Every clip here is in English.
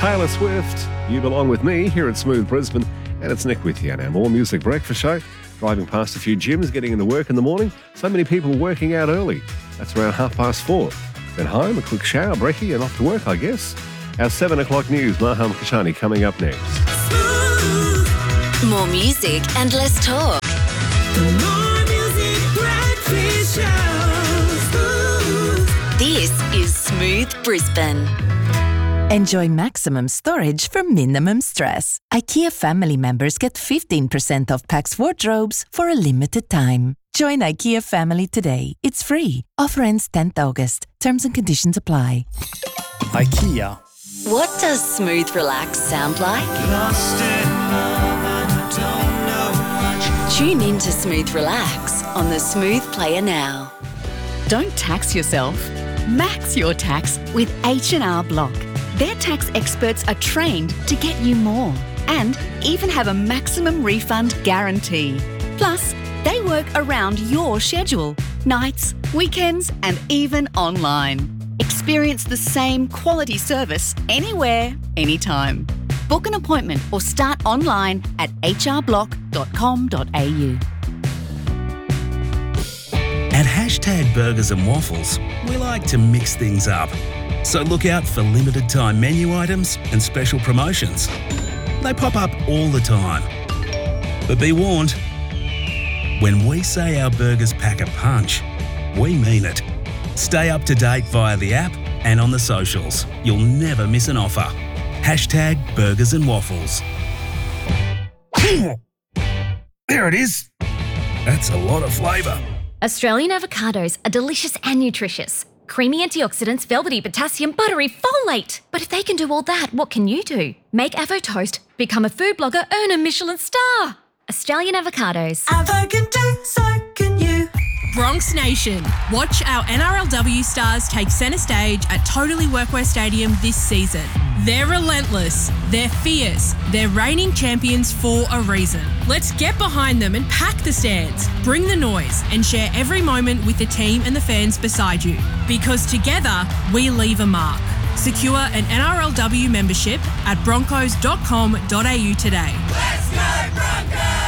Taylor Swift. You belong with me here at Smooth Brisbane, and it's Nick with you on our More Music Breakfast Show. Driving past a few gyms, getting into work in the morning. So many people working out early. That's around 4:30. Then home, a quick shower, brekkie, and off to work, I guess. Our 7 o'clock news, Maham Kashani, coming up next. More music and less talk. More Music Breakfast Show. This is Smooth Brisbane. Enjoy maximum storage for minimum stress. IKEA family members get 15% off Pax wardrobes for a limited time. Join IKEA family today. It's free. Offer ends 10th August. Terms and conditions apply. IKEA. What does smooth relax sound like? Tune in to Smooth Relax on the Smooth Player now. Don't tax yourself. Max your tax with H&R Block. Their tax experts are trained to get you more and even have a maximum refund guarantee. Plus, they work around your schedule, nights, weekends, and even online. Experience the same quality service anywhere, anytime. Book an appointment or start online at hrblock.com.au. At #Burgers and Waffles, we like to mix things up. So look out for limited time menu items and special promotions. They pop up all the time. But be warned, when we say our burgers pack a punch, we mean it. Stay up to date via the app and on the socials. You'll never miss an offer. #Burgers and Waffles. There it is. That's a lot of flavour. Australian avocados are delicious and nutritious. Creamy antioxidants, velvety potassium, buttery folate. But if they can do all that, what can you do? Make Avo Toast, become a food blogger, earn a Michelin star. Australian avocados. Avo can do, so can you. Bronx Nation, watch our NRLW stars take centre stage at Totally Workwear Stadium this season. They're relentless, they're fierce, they're reigning champions for a reason. Let's get behind them and pack the stands, bring the noise and share every moment with the team and the fans beside you. Because together, we leave a mark. Secure an NRLW membership at broncos.com.au today. Let's go Broncos!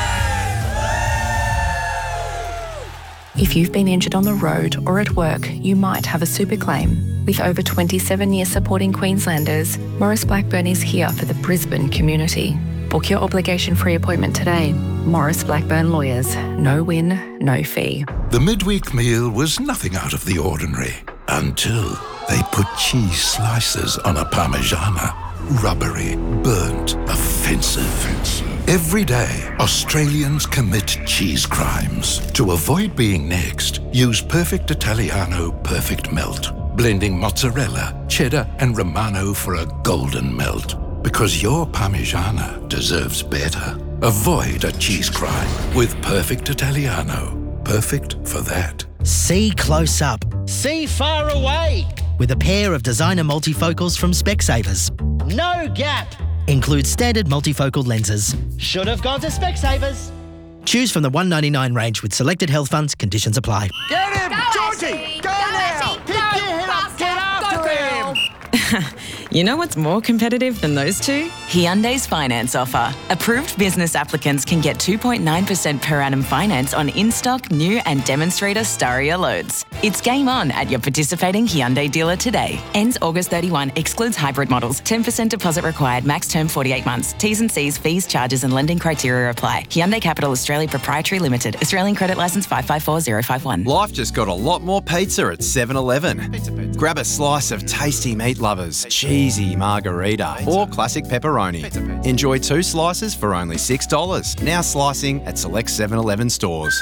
If you've been injured on the road or at work, you might have a super claim. With over 27 years supporting Queenslanders, Maurice Blackburn is here for the Brisbane community. Book your obligation-free appointment today. Maurice Blackburn Lawyers. No win, no fee. The midweek meal was nothing out of the ordinary until they put cheese slices on a Parmigiana. Rubbery, burnt, offensive. Every day, Australians commit cheese crimes. To avoid being next, use Perfect Italiano Perfect Melt. Blending mozzarella, cheddar and Romano for a golden melt. Because your Parmigiana deserves better. Avoid a cheese crime with Perfect Italiano. Perfect for that. See close up. See far away. With a pair of designer multifocals from Specsavers. No gap. Includes standard multifocal lenses. Should have gone to Specsavers. Choose from the $199 range with selected health funds. Conditions apply. Get him, Georgie! Go now! Pick your head up, get after him! You know what's more competitive than those two? Hyundai's finance offer. Approved business applicants can get 2.9% per annum finance on in-stock, new and demonstrator Staria loads. It's game on at your participating Hyundai dealer today. Ends August 31, excludes hybrid models. 10% deposit required, max term 48 months. T's and C's, fees, charges and lending criteria apply. Hyundai Capital Australia Proprietary Limited. Australian credit licence 554051. Life just got a lot more pizza at 7-Eleven. Grab a slice of tasty meat lovers, cheesy margarita or classic pepperoni. Enjoy 2 slices for only $6. Now slicing at select 7-Eleven stores.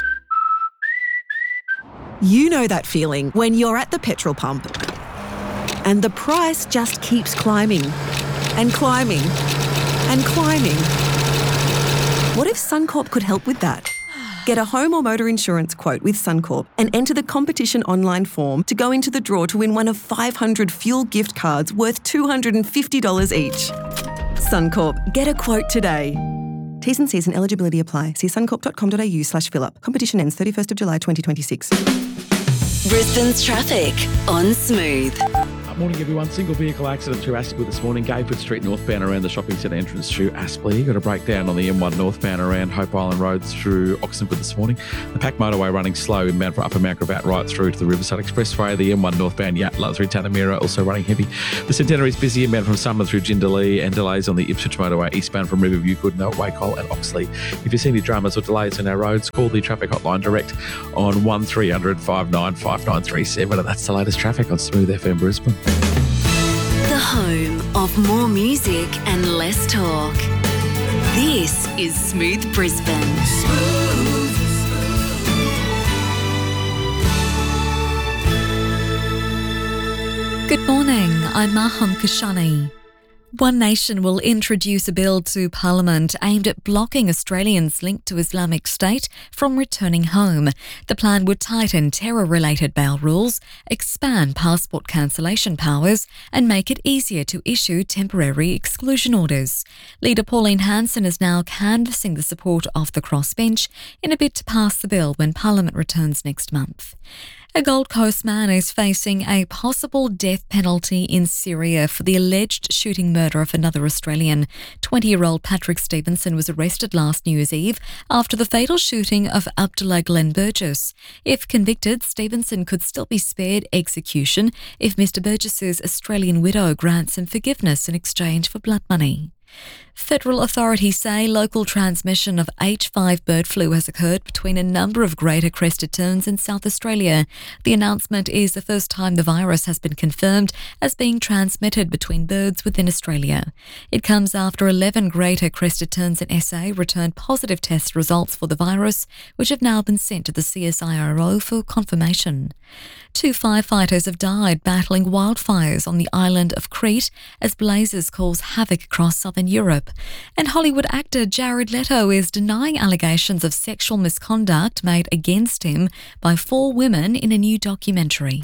You know that feeling when you're at the petrol pump and the price just keeps climbing and climbing and climbing. What if Suncorp could help with that? Get a home or motor insurance quote with Suncorp and enter the competition online form to go into the draw to win one of 500 fuel gift cards worth $250 each. Suncorp, get a quote today. T's and C's and eligibility apply. See suncorp.com.au/fill-up. Competition ends 31st of July 2026. Brisbane's traffic on Smooth. Morning, everyone. Single vehicle accident through Aspley this morning. Gayford Street northbound around the shopping centre entrance through Aspley. Got a breakdown on the M1 northbound around Hope Island Road through Oxenford this morning. The Pack motorway running slow inbound for Upper Mount Gravatt right through to the Riverside Expressway. The M1 northbound Yatala through Tanamira also running heavy. The Centenary is busy inbound from Summer through Jindalee, and delays on the Ipswich motorway eastbound from Riverview, Goodnoe, Wacol and Oxley. If you see any dramas or delays on our roads, call the traffic hotline direct on 1300 59 5937, and that's the latest traffic on Smooth FM Brisbane. The home of more music and less talk. This is Smooth Brisbane. Good morning, I'm Maham Kashani. One Nation will introduce a bill to Parliament aimed at blocking Australians linked to Islamic State from returning home. The plan would tighten terror-related bail rules, expand passport cancellation powers, and make it easier to issue temporary exclusion orders. Leader Pauline Hanson is now canvassing the support of the crossbench in a bid to pass the bill when Parliament returns next month. A Gold Coast man is facing a possible death penalty in Syria for the alleged shooting murder of another Australian. 20-year-old Patrick Stevenson was arrested last New Year's Eve after the fatal shooting of Abdullah Glenn Burgess. If convicted, Stevenson could still be spared execution if Mr Burgess's Australian widow grants him forgiveness in exchange for blood money. Federal authorities say local transmission of H5 bird flu has occurred between a number of greater crested terns in South Australia. The announcement is the first time the virus has been confirmed as being transmitted between birds within Australia. It comes after 11 greater crested terns in SA returned positive test results for the virus, which have now been sent to the CSIRO for confirmation. 2 firefighters have died battling wildfires on the island of Crete as blazes cause havoc across southern Europe. And Hollywood actor Jared Leto is denying allegations of sexual misconduct made against him by 4 women in a new documentary.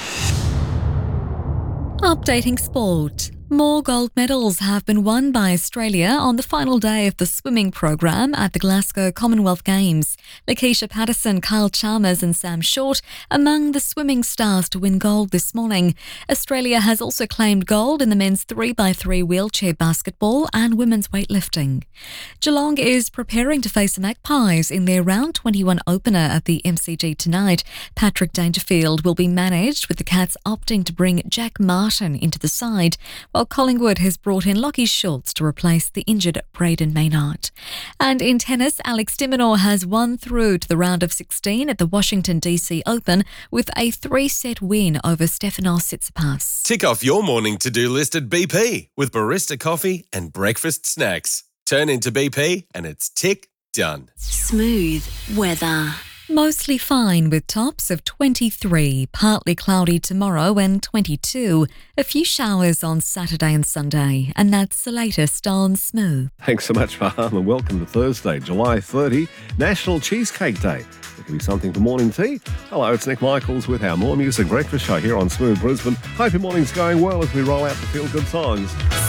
Updating sport. More gold medals have been won by Australia on the final day of the swimming program at the Glasgow Commonwealth Games. Lakeisha Patterson, Kyle Chalmers and Sam Short among the swimming stars to win gold this morning. Australia has also claimed gold in the men's 3x3 wheelchair basketball and women's weightlifting. Geelong is preparing to face the Magpies in their round 21 opener at the MCG tonight. Patrick Dangerfield will be managed, with the Cats opting to bring Jack Martin into the side, while Collingwood has brought in Lockie Schultz to replace the injured Braden Maynard. And in tennis, Alex de Minaur has won through to the round of 16 at the Washington DC Open with a 3-set win over Stefanos Tsitsipas. Tick off your morning to-do list at BP with barista coffee and breakfast snacks. Turn into BP and it's tick done. Smooth weather. Mostly fine with tops of 23, partly cloudy tomorrow and 22. A few showers on Saturday and Sunday, and that's the latest on Smooth. Thanks so much, Faham, and welcome to Thursday, July 30, National Cheesecake Day. It could be something for morning tea. Hello, it's Nick Michaels with our More Music Breakfast Show here on Smooth Brisbane. Hope your morning's going well as we roll out the feel-good songs.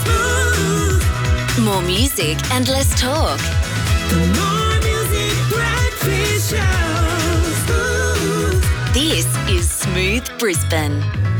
More music and less talk. More Music Breakfast Show. This is Smooth Brisbane.